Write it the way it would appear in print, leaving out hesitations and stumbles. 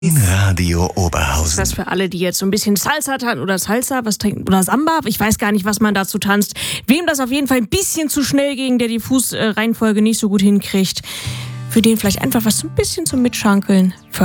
In Radio Oberhausen. Das für alle, die jetzt so ein bisschen Salsa oder was trinken, oder Samba, ich weiß gar nicht, was man dazu tanzt. Wem das auf jeden Fall ein bisschen zu schnell ging, der die Fußreihenfolge nicht so gut hinkriegt, für den vielleicht einfach was so ein bisschen zum Mitschankeln.